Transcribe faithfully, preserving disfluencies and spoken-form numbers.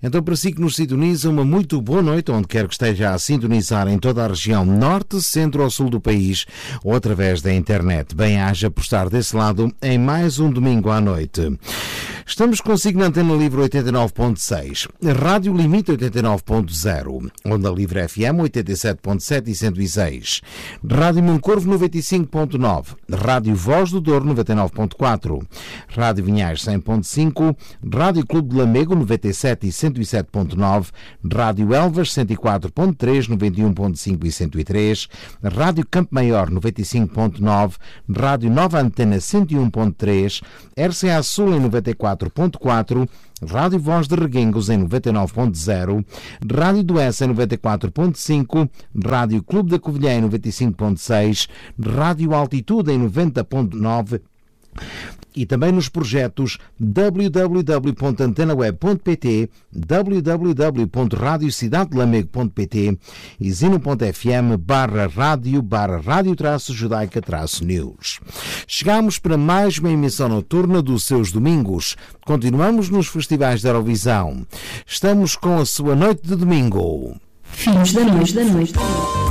Então, para si que nos sintoniza, uma muito boa noite, onde quer que esteja a sintonizar em toda a região norte, centro ou sul do país, ou através da internet. Bem-haja por estar desse lado em mais um domingo à noite. Estamos consigo na Antena Livre oitenta e nove ponto seis, Rádio Limite oitenta e nove ponto zero, Onda Livre F M oitenta e sete ponto sete e cento e seis, Rádio Moncorvo noventa e cinco ponto nove, Rádio Voz do Douro noventa e nove ponto quatro, Rádio Vinhais cem ponto cinco, Rádio Clube de Lamego noventa e sete e cento e sete ponto nove, Rádio Elvas cento e quatro ponto três, noventa e um ponto cinco e cento e três, Rádio Campo Maior noventa e cinco ponto nove, Rádio Nova Antena cento e um ponto três, R C A Sul em noventa e quatro ponto quatro, Rádio Voz de Reguengos em noventa e nove ponto zero, Rádio Doença em noventa e quatro ponto cinco, Rádio Clube da Covilhã em noventa e cinco ponto seis, Rádio Altitude em noventa ponto nove e também nos projetos w w w ponto antena web ponto p t, w w w ponto radio cidade de lamego ponto p t e zino ponto f m barra rádio barra rádio traço judaica traço news. Chegamos para mais uma emissão noturna dos seus domingos. Continuamos nos festivais da Eurovisão. Estamos com a sua noite de domingo. Filhos da noite, da noite, da noite.